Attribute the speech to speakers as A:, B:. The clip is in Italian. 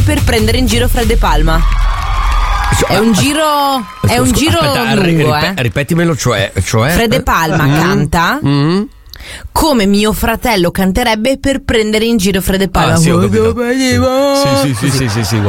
A: per prendere in giro Fred De Palma. È un giro lungo,
B: ripetimelo, cioè
A: Fred De Palma canta come mio fratello canterebbe per prendere in giro Fred De Palma.
B: Sì, ho capito. Sì,